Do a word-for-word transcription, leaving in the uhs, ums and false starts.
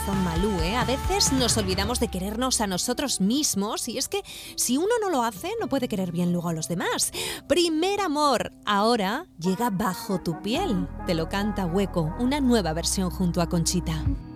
razón Malú, ¿eh? A veces nos olvidamos de querernos a nosotros mismos y es que si uno no lo hace, no puede querer bien luego a los demás. Primer amor, ahora llega Bajo tu piel. Te lo canta Hueco, una nueva versión junto a Conchita.